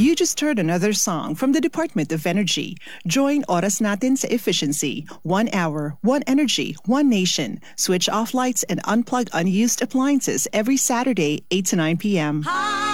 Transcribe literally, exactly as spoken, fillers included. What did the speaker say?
You just heard another song from the Department of Energy. Join Oras Natin sa Efficiency. One hour, one energy, one nation. Switch off lights and unplug unused appliances every Saturday, eight to nine p.m.